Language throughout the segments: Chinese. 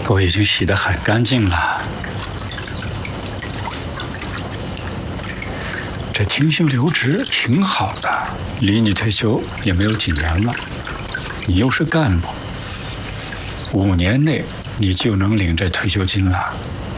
我已经洗得很干净了。这停薪留职挺好的，离你退休也没有几年了。你又是干部，5年内你就能领这退休金了。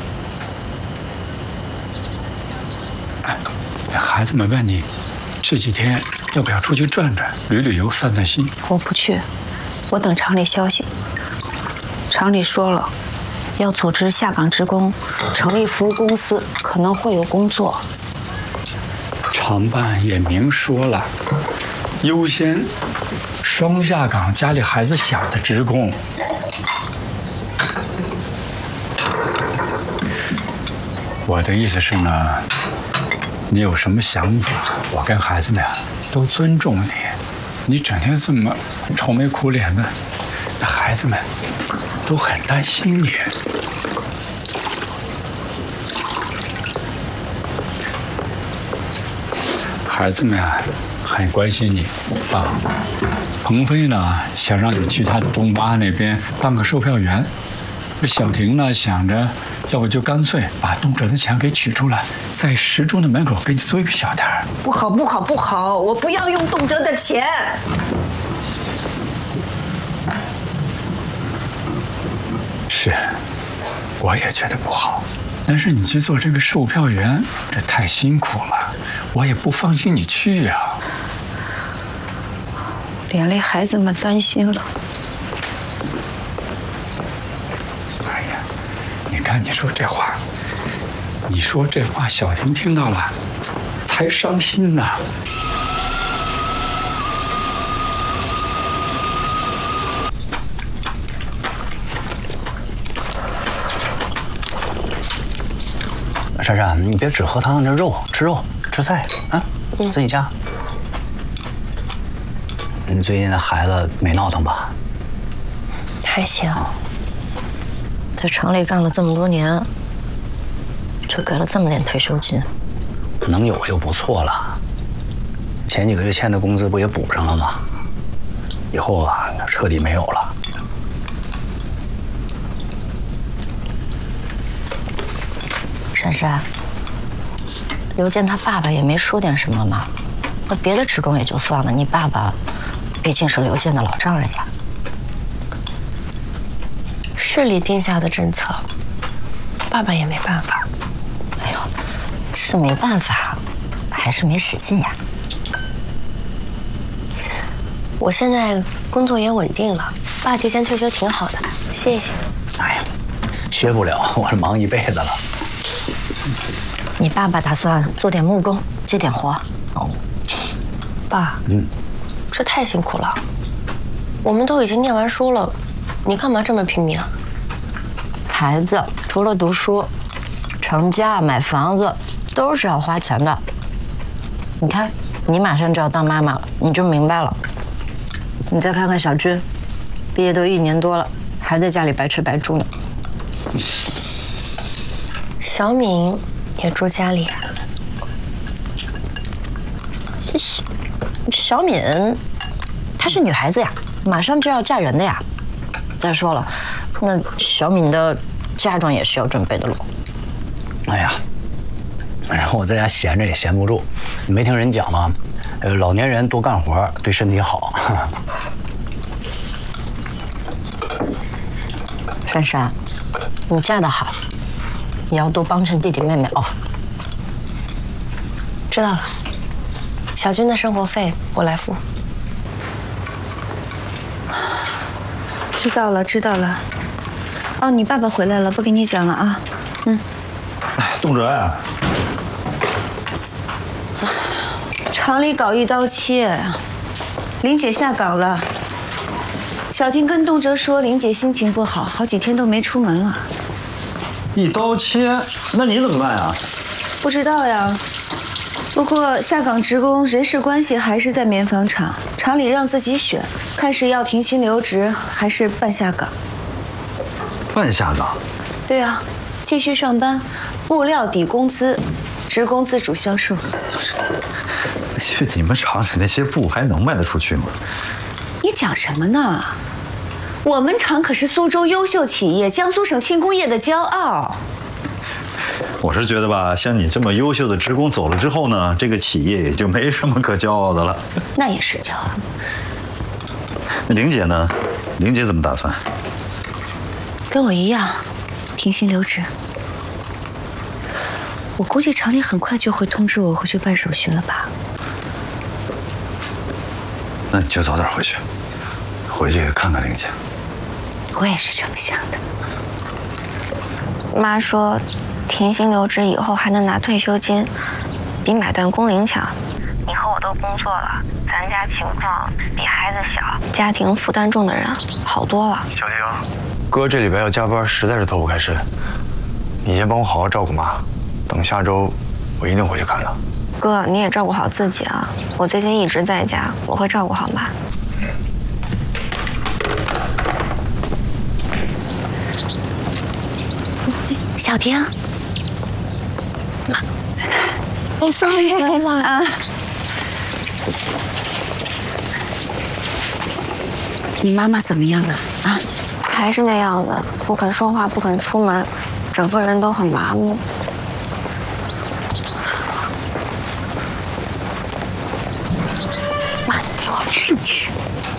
哎，孩子们问你，这几天要不要出去转转、旅旅游、散散心？ 我不去，我等厂里消息。厂里说了，要组织下岗职工成立服务公司，可能会有工作。 厂办也明说了，优先双下岗家里孩子小的职工。我的意思是呢，你有什么想法，我跟孩子们都尊重你。你整天这么愁眉苦脸的，那孩子们都很担心你。孩子们很关心你啊。鹏飞呢想让你去他东巴那边当个售票员，这小婷呢想着，要不就干脆把动辄的钱给取出来，在时钟的门口给你做一个小摊儿。 不好不好不好，我不要用动辄的钱。 是，我也觉得不好。但是你去做这个售票员，这太辛苦了，我也不放心你去呀。 连累孩子们担心了。 哎呀，你看你说这话，你说这话，小婷听到了，才伤心呢。 珊珊，你别只喝汤，这肉吃肉吃菜啊，自己夹。你最近的孩子没闹腾吧？ 还行，在厂里干了这么多年，就给了这么点退休金， 能有就不错了。前几个月欠的工资不也补上了吗？以后啊，彻底没有了。 珊珊，刘健他爸爸也没说点什么嘛。那别的职工也就算了，你爸爸毕竟是刘健的老丈人呀。 市里定下的政策，爸爸也没办法。 哎呦，是没办法，还是没使劲呀。 我现在工作也稳定了，爸提前退休挺好的，歇一歇。 哎呀，歇不了，我是忙一辈子了。 你爸爸打算做点木工，接点活。 哦， 爸，这太辛苦了。我们都已经念完书了，你干嘛这么拼命啊？ 孩子除了读书，成家买房子都是要花钱的。你看，你马上就要当妈妈了，你就明白了。你再看看小军，毕业都1年多了，还在家里白吃白住呢。 小敏也住家里啊？ 小敏，她是女孩子呀，马上就要嫁人的呀。再说了，那小敏的嫁妆也是要准备的喽。 哎呀，反正我在家闲着也闲不住。你没听人讲吗？老年人多干活对身体好。 珊珊，你嫁得好，也要多帮衬弟弟妹妹哦。 知道了，小军的生活费我来付。 知道了，知道了。哦，你爸爸回来了，不跟你讲了啊。 动辄呀， 厂里搞一刀切，林姐下岗了。小婷跟动辄说，林姐心情不好，好几天都没出门了。 一刀切，那你怎么办呀？ 不知道呀。不过下岗职工人事关系还是在棉纺厂，厂里让自己选，看是要停薪留职还是办下岗。 办下岗？ 对啊，继续上班，布料抵工资，职工自主销售。 去你们厂里那些布还能卖得出去吗？ 你讲什么呢？ 我们厂可是苏州优秀企业，江苏省轻工业的骄傲。 我是觉得吧，像你这么优秀的职工走了之后呢，这个企业也就没什么可骄傲的了。 那也是骄傲。 那玲姐呢？玲姐怎么打算？ 跟我一样，停薪留职。我估计厂里很快就会通知我回去办手续了吧？ 那你就早点回去，回去看看玲姐。 我也是这么想的。 妈说，停薪留职以后还能拿退休金，比买断工龄强。以后我都工作了，咱家情况比孩子小，家庭负担重的人好多了。 小婷，哥这礼拜要加班，实在是脱不开身。你先帮我好好照顾妈，等下周我一定回去看她。 哥，你也照顾好自己啊！我最近一直在家，我会照顾好妈。 小婷， 妈，你生日快乐啊！ 你妈妈怎么样了啊？ 还是那样的，不肯说话，不肯出门，整个人都很麻木。妈，你给我试一试。